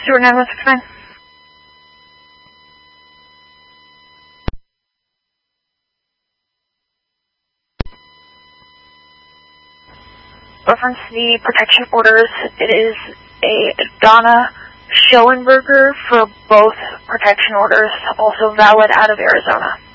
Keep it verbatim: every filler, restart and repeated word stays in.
Stewart nine one six nine. Reference the protection orders. It is a Donna Schoenberger for both protection orders, also valid out of Arizona.